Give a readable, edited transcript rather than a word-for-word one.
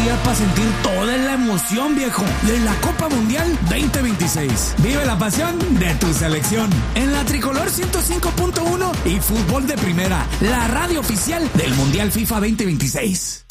días para sentir toda la emoción, viejo, de la Copa Mundial 2026. Vive la pasión de tu selección en la Tricolor 105.1 y Fútbol de Primera, la radio oficial del Mundial FIFA 2026.